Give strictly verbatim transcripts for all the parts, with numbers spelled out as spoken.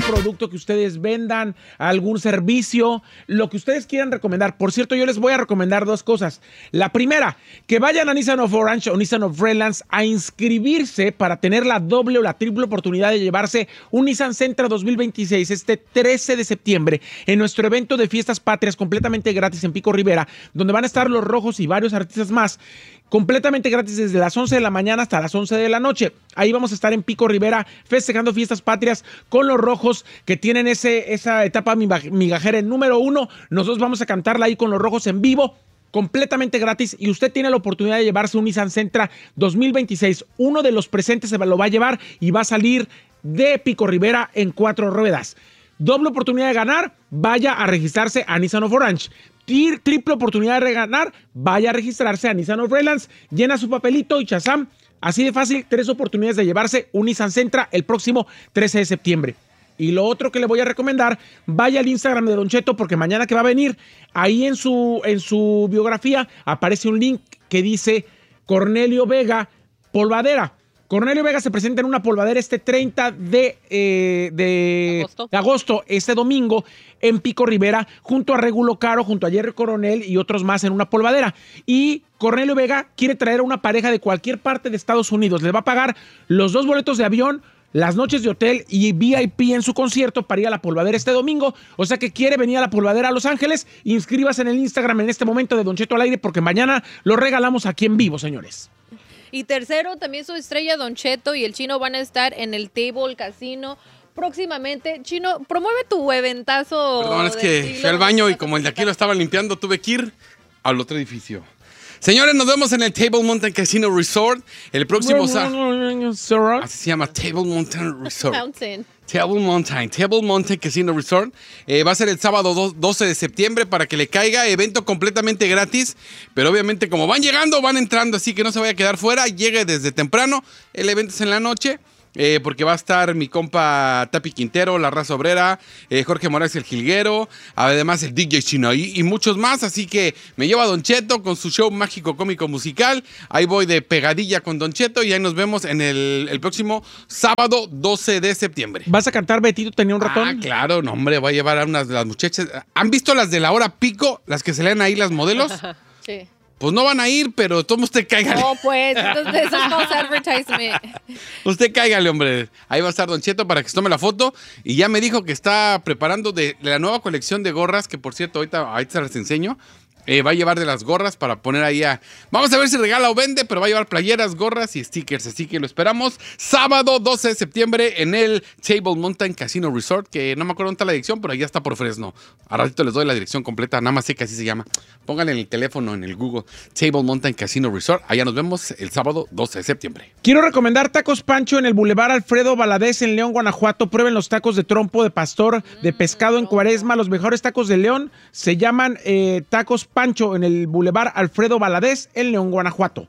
producto que ustedes vendan, algún servicio, lo que ustedes quieran recomendar. Por cierto, yo les voy a recomendar dos cosas. La primera, que vayan a Nissan of Orange o Nissan of Redlands a inscribirse para tener la doble o la triple oportunidad de llevarse un Nissan Sentra dos mil veintiséis este trece de septiembre en nuestro evento de Fiestas Patrias completamente gratis en Pico Rivera, donde van a estar Los Rojos y varios artistas más, completamente gratis desde las once de la mañana hasta las once de la noche. Ahí vamos a estar en Pico Rivera festejando Fiestas Patrias con Los Rojos, que tienen ese, esa etapa migajera en número uno. Nosotros vamos a cantarla ahí con Los Rojos en vivo, completamente gratis, y usted tiene la oportunidad de llevarse un Nissan Sentra dos mil veintiséis. Uno de los presentes se lo va a llevar y va a salir de Pico Rivera en cuatro ruedas. Doble oportunidad de ganar, vaya a registrarse a Nissan of Orange. Triple oportunidad de ganar, vaya a registrarse a Nissan of Redlands, llena su papelito y chazam. Así de fácil, tres oportunidades de llevarse un Nissan Sentra el próximo trece de septiembre. Y lo otro que le voy a recomendar, vaya al Instagram de Don Cheto, porque mañana que va a venir, ahí en su, en su biografía aparece un link que dice Cornelio Vega Polvadera. Cornelio Vega se presenta en una polvadera este treinta de, eh, de, agosto. de agosto, este domingo, en Pico Rivera, junto a Regulo Caro, junto a Jerry Coronel y otros más en una polvadera. Y Cornelio Vega quiere traer a una pareja de cualquier parte de Estados Unidos. Les va a pagar los dos boletos de avión, las noches de hotel y V I P en su concierto para ir a la polvadera este domingo. O sea que quiere venir a la polvadera a Los Ángeles. Inscríbase en el Instagram en este momento de Don Cheto al aire, porque mañana lo regalamos aquí en vivo, señores. Y tercero, también su estrella Don Cheto y el Chino van a estar en el Table Casino próximamente. Chino, promueve tu eventazo. Perdón, es que fui al baño y como el de aquí lo estaba limpiando, tuve que ir al otro edificio. Señores, nos vemos en el Table Mountain Casino Resort el próximo sábado. Así se llama, Table Mountain Resort. Mountain. Table Mountain, Table Mountain Casino Resort. Eh, va a ser el sábado doce de septiembre para que le caiga. Evento completamente gratis. Pero obviamente, como van llegando, van entrando. Así que no se vaya a quedar fuera. Llegue desde temprano. El evento es en la noche. Eh, porque va a estar mi compa Tapi Quintero, La Raza Obrera, eh, Jorge Morales el Jilguero, además el D J Chinaí y muchos más. Así que me lleva Don Cheto con su show mágico cómico musical. Ahí voy de pegadilla con Don Cheto y ahí nos vemos en el, el próximo sábado doce de septiembre. ¿Vas a cantar Betito tenía un ratón? Ah, claro, no, hombre, voy a llevar a unas de las muchachas. ¿Han visto las de la hora pico? Las que se leen ahí las modelos. Sí. Pues no van a ir, pero todos usted cáigale. No, pues, entonces eso es false advertisement. Usted cáigale, hombre. Ahí va a estar Don Cheto para que se tome la foto. Y ya me dijo que está preparando de, de la nueva colección de gorras, que por cierto, ahorita, ahorita se las enseño. Eh, va a llevar de las gorras para poner ahí a... Vamos a ver si regala o vende, pero va a llevar playeras, gorras y stickers. Así que lo esperamos sábado doce de septiembre en el Table Mountain Casino Resort, que no me acuerdo dónde está la dirección, pero allá está por Fresno. A ratito les doy la dirección completa, nada más sé que así se llama. Pónganle en el teléfono, en el Google, Table Mountain Casino Resort. Allá nos vemos el sábado doce de septiembre. Quiero recomendar Tacos Pancho en el Boulevard Alfredo Valadez en León, Guanajuato. Prueben los tacos de trompo, de pastor, de pescado en Cuaresma. Los mejores tacos de León se llaman eh, Tacos Pancho en el Boulevard Alfredo Valadez en León, Guanajuato.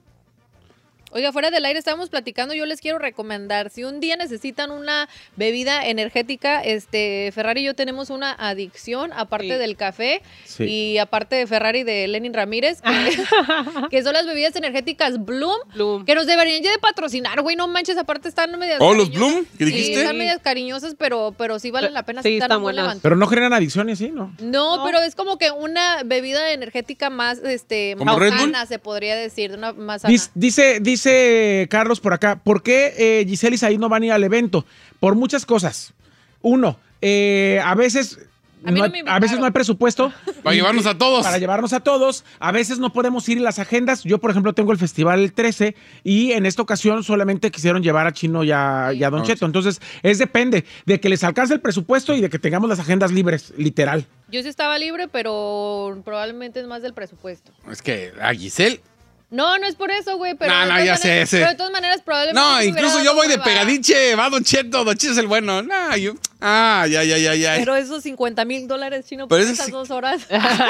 Oiga, fuera del aire estábamos platicando, yo les quiero recomendar, si un día necesitan una bebida energética, este Ferrari y yo tenemos una adicción, aparte sí. del café, sí. y aparte de Ferrari de Lenin Ramírez, que, que son las bebidas energéticas Bloom, Bloom, que nos deberían ya de patrocinar, güey, no manches, aparte están medias ¿Oh, los Bloom? ¿Qué dijiste? Sí, están medias cariñosas, pero, pero sí valen la pena. Sí, están buenas. Pero no generan adicciones, ¿sí? No. no, no, pero es como que una bebida energética más, este, más sana, se podría decir, una más sana. Dice, dice, dice Dice Carlos por acá, ¿por qué eh, Giselle y Said no van a ir al evento? Por muchas cosas. Uno, eh, a veces... A, no no hay, hay, a veces no hay presupuesto. Para llevarnos a todos. Para llevarnos a todos. A veces no podemos ir en las agendas. Yo, por ejemplo, tengo el festival el trece y en esta ocasión solamente quisieron llevar a Chino y a, y a Don Cheto. Entonces, es depende de que les alcance el presupuesto y de que tengamos las agendas libres, literal. Yo sí estaba libre, pero probablemente es más del presupuesto. Es que a Giselle... No, no es por eso, güey, pero, no, no, ya sé, sé. pero de todas maneras probablemente... No, incluso yo voy de pegadiche, va Don Cheto, Don Cheto es el bueno. No, yo... Ah, ya, ya, ya, ya. Pero esos cincuenta mil dólares, Chino, por esas sí. dos horas.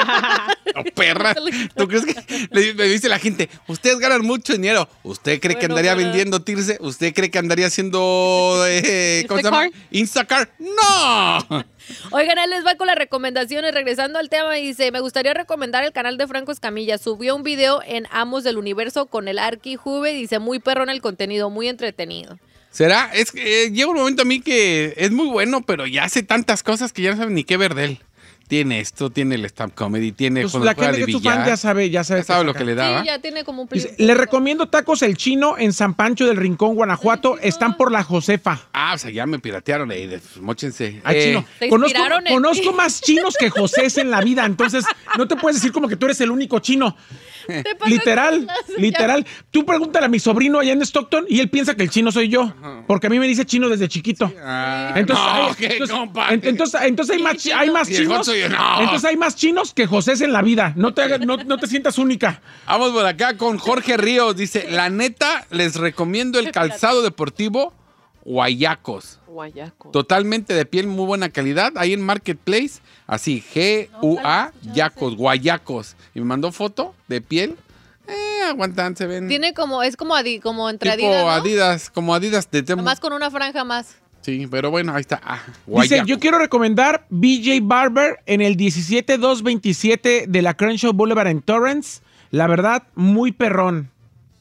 No, perra. ¿Tú crees que le, me dice la gente, ustedes ganan mucho dinero? ¿Usted cree bueno, que andaría para... vendiendo Tirse? ¿Usted cree que andaría haciendo... Eh, ¿Cómo se llama? Instacart. ¡No! Oigan, él les va con las recomendaciones. Regresando al tema, dice, me gustaría recomendar el canal de Franco Escamilla. Subió un video en Amos del Universo con el Arqui Juve. Dice, muy perrón el contenido, muy entretenido. ¿Será? Es que eh, llega un momento a mí que es muy bueno, pero ya hace tantas cosas que ya no saben ni qué ver de él. Tiene esto, tiene el stand comedy, tiene Pues cuando la juega gente de que es tu billar. fan ya sabe, ya sabe, Ya sabe qué lo saca. que le da, ¿va? Sí, ya tiene como un Dice, pli- le recomiendo tacos El Chino en San Pancho del Rincón, Guanajuato. Están por la Josefa. Ah, o sea, ya me piratearon ahí, de- pues, móchense. Ay, Eh, chino. Se Conozco, inspiraron en conozco ti. más chinos que Josés en la vida, entonces no te puedes decir como que tú eres el único chino. Te pasas Literal, las- literal. Tú pregúntale a mi sobrino allá en Stockton y él piensa que el chino soy yo, porque a mí me dice chino desde chiquito. ah, Entonces, no, hay, qué entonces, compa. en- entonces, entonces hay más, chi- hay más Y el chinos. Joto y yo, no. Entonces hay más chinos que José en la vida. No te, hagas- no, no te sientas única. Vamos por acá con Jorge Ríos. Dice, la neta, les recomiendo el calzado deportivo Guayacos. Guayaco. Totalmente de piel, muy buena calidad. Ahí en Marketplace, así, G U A, Yacos, Guayacos. Y me mandó foto de piel. Eh, aguantan, se ven. Tiene como, es como, adi- como entre tipo Adidas, ¿no? Adidas, como Adidas de Temu. Nomás con una franja más. Sí, pero bueno, ahí está. Ah, Dice, Guayaco. yo quiero recomendar B J Barber en el diecisiete dos veintisiete de la Crenshaw Boulevard en Torrance. La verdad, muy perrón.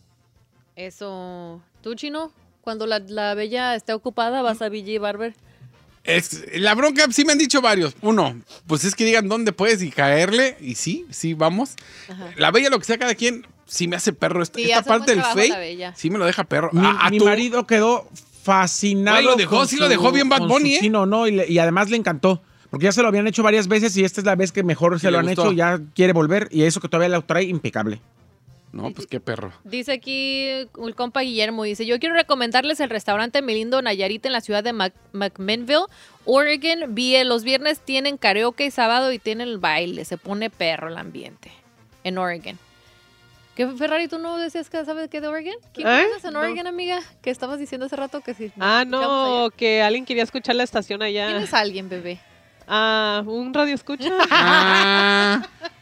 Eso. ¿Tú, Chino? Cuando la, la bella esté ocupada, vas a B J Barber. Es, la bronca, sí me han dicho varios. Uno, pues es que digan dónde puedes y caerle. Y sí, sí, vamos. Ajá. La bella, lo que sea cada quien, sí me hace perro. Esta, Sí, esta hace buen parte del trabajo la fake, Bella. sí me lo deja perro. Mi, Ah, a mi tu- marido quedó fascinado. Güey, lo dejó, con sí lo dejó bien Bad con su Bunny, ¿eh? chino, ¿no? Y, le- y además le encantó. Porque ya se lo habían hecho varias veces y esta es la vez que mejor se le lo han gustó. hecho. Ya quiere volver y eso que todavía lo trae impecable. No, pues qué perro. Dice aquí el compa Guillermo, dice, yo quiero recomendarles el restaurante Melindo Nayarit en la ciudad de Mac- McMinnville, Oregon. Vi- Los viernes tienen karaoke y sábado y tienen el baile. Se pone perro el ambiente en Oregon. ¿Qué, Ferrari, tú no decías que sabes qué de Oregon? ¿Quién ¿Eh? conoces en Oregon, amiga? Que estabas diciendo hace rato que sí. Ah, escuchamos no, allá. que alguien quería escuchar la estación allá. ¿Quién es alguien, bebé? Ah, un radio escucha. Ah,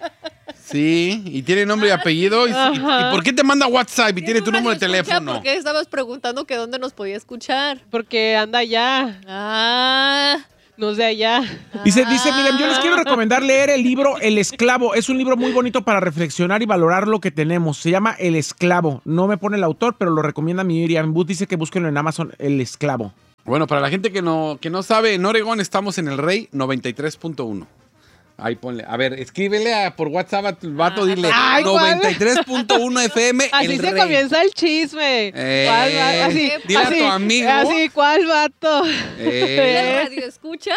sí, y tiene nombre y apellido. Y, y- Ajá. y por qué te manda WhatsApp y tiene tu ¿Un número de radio escucha? teléfono? ¿Por qué estabas preguntando que dónde nos podía escuchar? Porque anda allá, Ah. no es de allá. Dice, dice, miren, yo les quiero recomendar leer el libro El Esclavo. Es un libro muy bonito para reflexionar y valorar lo que tenemos. Se llama El Esclavo. No me pone el autor, pero lo recomienda Miriam Booth. Dice que búsquenlo en Amazon, El Esclavo. Bueno, para la gente que no, que no sabe, en Oregón estamos en el Rey noventa y tres punto uno. Ahí ponle. A ver, escríbele a- por WhatsApp a tu vato, dile Ay, ¿cuál? noventa y tres punto uno F M. Así el se Rey. comienza el chisme. Eh, ¿Cuál va- así, dile a así, tu amigo. Así, ¿cuál vato? Eh, ¿El radio escucha?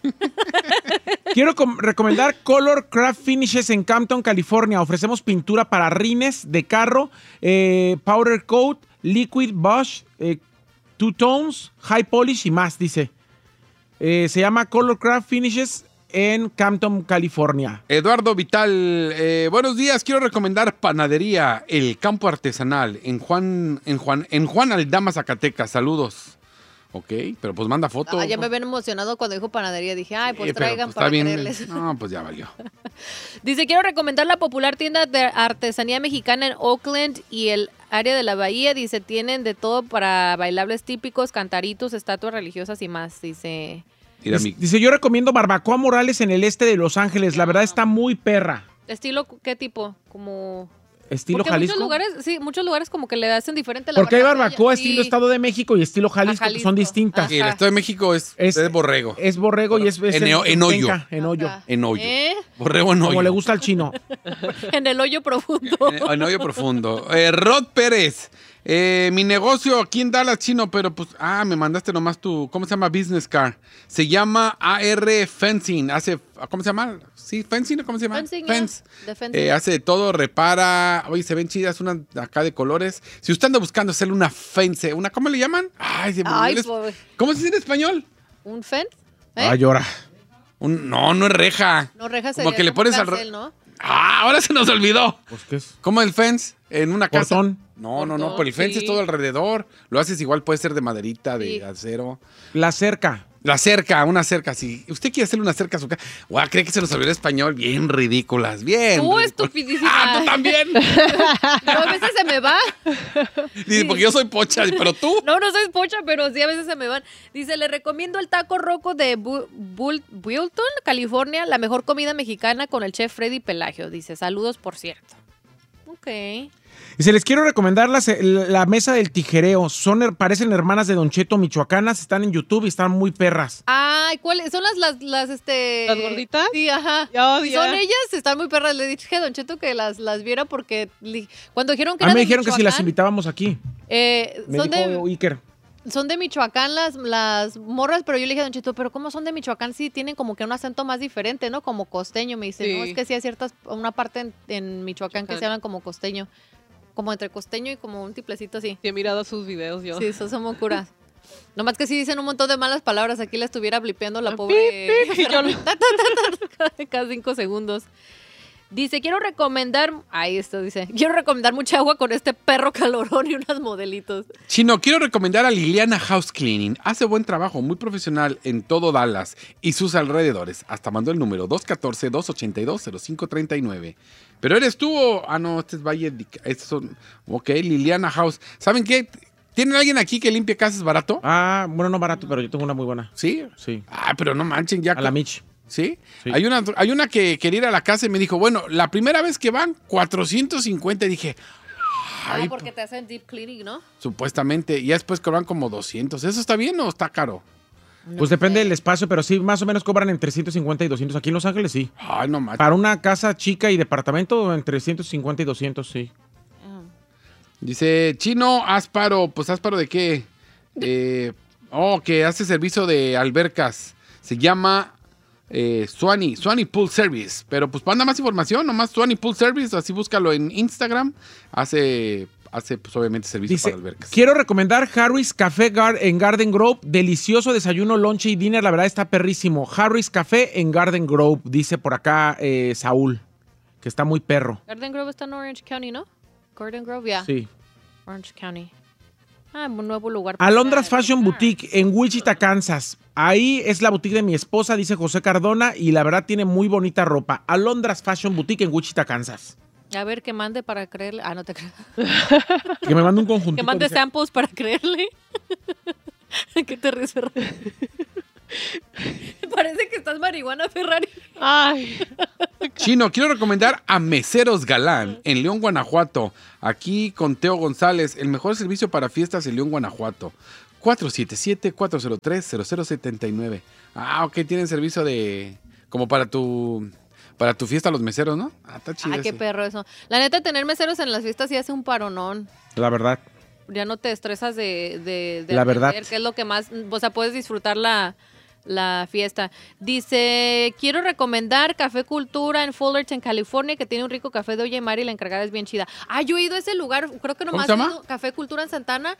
Quiero com- recomendar Color Craft Finishes en Campton, California. Ofrecemos pintura para rines de carro, eh, powder coat, liquid bush, eh, two tones, high polish y más, dice. Eh, se llama Color Craft Finishes en Campton, California. Eduardo Vital, eh, buenos días. Quiero recomendar Panadería El Campo Artesanal en Juan, en Juan, en Juan Aldama, Zacatecas. Saludos. Ok, pero pues manda foto. Ah, ya me ven emocionado cuando dijo panadería. Dije, ay, pues Eh, pero, traigan pues, para está bien. quererles. No, pues ya valió. Dice, quiero recomendar la popular tienda de artesanía mexicana en Oakland y el área de la bahía. Dice, tienen de todo para bailables típicos, cantaritos, estatuas religiosas y más. Dice, Mira, Dice, mi- dice, yo recomiendo Barbacoa Morales en el este de Los Ángeles. La verdad está muy perra. ¿estilo qué tipo? Como... Estilo Porque Jalisco. muchos lugares, sí, muchos lugares como que le hacen diferente la Porque hay barbacoa. barbacoa Sí. estilo Estado de México y estilo Jalisco, Ah, que son Jalisco. distintas. Ajá. y el Estado de México es, Es- es borrego. Es borrego y es, es En eo- en hoyo. penca, en hoyo. Ajá. En hoyo. ¿Eh? Borrego en hoyo. Como le gusta al chino. En el hoyo profundo. En, en hoyo profundo. Eh, Rod Pérez. eh, mi negocio aquí en Dallas, chino, pero pues, ah, me mandaste nomás tu, ¿cómo se llama? Business card. Se llama A R Fencing. Hace, ¿cómo se llama? Sí, Fencing, ¿cómo se llama? Fencing, yeah. Fence. De fencing. Eh, hace de todo, repara. Oye, se ven chidas, una acá de colores. Si usted anda buscando hacerle una fence, una, ¿cómo le llaman? Ay, se me Ay, olvidó el es- pobre. ¿Cómo se dice en español? ¿Un fence? ¿Eh? Ay, llora. Un- no, no es reja. No, reja Como sería que le pones al... cancel, re- ¿no? Ah, ahora se nos olvidó. Pues, ¿qué es? ¿Cómo el fence? En una casa. Portón. No, no, no, Portón, por el fence sí. es todo alrededor. Lo haces igual, puede ser de maderita, de Sí. acero. La cerca. La cerca, una cerca, si usted quiere hacerle una cerca a su casa. Guau, cree que se nos olvidó el español. Bien ridículas, bien. Tú, ridículas. estupidísima. Ah, tú también. Pero a veces se me va. Dice, porque yo soy pocha, pero tú. No, no soy pocha, pero sí a veces se me van. Dice, le recomiendo el taco roco de Bu- Bul- Bulton, California, la mejor comida mexicana con el chef Freddy Pelagio. Dice, saludos por cierto. Ok. Ok. Y se les quiero recomendar las- la mesa del tijereo. Son, her- parecen hermanas de Don Cheto, michoacanas. Están en YouTube y están muy perras. Ay, ¿cuáles? ¿Son las, las, las, este... ¿Las gorditas? Sí, ajá. Ya, Si ya. son ellas, están muy perras. Le dije a Don Cheto que las, las viera porque li- cuando dijeron que A mí eran me de dijeron que si las Michoacán, invitábamos aquí. eh, Me son, dijo de, Iker. son de Michoacán las, las morras, pero yo le dije a Don Cheto, pero ¿cómo son de Michoacán? Sí, tienen como que un acento más diferente, ¿no? Como costeño. Me dice, Sí. no, es que sí hay ciertas, una parte en, en Michoacán que se hablan como costeño. Como entre costeño y como un tiplecito así. Sí, he mirado sus videos yo. Sí, eso somos curas. Nomás que sí dicen un montón de malas palabras. Aquí la estuviera blipeando la pobre. Pip, pip, y yo lo- Ta, ta, ta, ta, ta, cada cinco segundos. Dice, quiero recomendar. Ahí está, dice. Quiero recomendar mucha agua con este perro calorón y unos modelitos. Chino, quiero recomendar a Liliana House Cleaning. Hace buen trabajo, muy profesional en todo Dallas y sus alrededores. Hasta mandó el número dos uno cuatro, dos ocho dos, cero cinco tres nueve. Pero eres tú o... Ah, no, este es Valle... de- Estos son... Ok, Liliana House. ¿Saben qué? ¿Tienen alguien aquí que limpie casas barato? Ah, bueno, no barato, pero yo tengo una muy buena. ¿Sí? Sí. Ah, pero no manchen ya. A la Mitch. ¿Sí? Sí. Hay una, hay una que quería ir a la casa y me dijo, bueno, la primera vez que van, cuatrocientos cincuenta. Y dije, Ah, ay, porque te hacen deep cleaning, ¿no? supuestamente. Y ya después cobran como doscientos. ¿Eso está bien o está caro? Pues depende del espacio, pero sí, más o menos cobran entre ciento cincuenta y doscientos. Aquí en Los Ángeles, sí. Ay, no manches. Para una casa chica y departamento, entre ciento cincuenta y doscientos, sí. Dice, Chino, Asparo. Pues Asparo de qué? Eh, oh, que hace servicio de albercas. Se llama eh, Swanee, Swanee Pool Service. Pero pues manda más información, nomás Swanee Pool Service. Así búscalo en Instagram. Hace, hace pues obviamente servicio Dice, para albercas. quiero recomendar Harry's Café Gar- en Garden Grove. Delicioso desayuno, lonche y dinner. La verdad está perrísimo. Harry's Café en Garden Grove, dice por acá eh, Saúl, que está muy perro. Garden Grove está en Orange County, ¿no? Garden Grove, ya. Sí. Orange County. Ah, un nuevo lugar. para Alondras ir a Fashion visitar. Boutique en Wichita, Kansas. Ahí es la boutique de mi esposa, dice José Cardona, y la verdad tiene muy bonita ropa. Alondras Fashion Boutique en Wichita, Kansas. A ver, que mande para creerle. Ah, no te creo. Que me mande un conjunto. Que mande samples para creerle. ¿Qué te ríes, Ferrari? Parece que estás marihuana, Ferrari. Ay, Chino, quiero recomendar a Meseros Galán en León, Guanajuato. Aquí con Teo González, el mejor servicio para fiestas en León, Guanajuato. cuatro siete siete, cuatro cero tres, cero cero siete nueve. Ah, ok, tienen servicio de... como para tu... para tu fiesta los meseros, ¿no? Ah, está chido. Ah, qué ese. perro eso. La neta, tener meseros en las fiestas sí hace un paronón. La verdad. Ya no te estresas de, de, de La verdad. atender, que es lo que más, o sea, puedes disfrutar la, la fiesta. Dice, quiero recomendar Café Cultura en Fullerton, California, que tiene un rico café de Oye Mari, la encargada es bien chida. Ah, yo he ido a ese lugar, creo que nomás se he llama? ido, Café Cultura en Santana,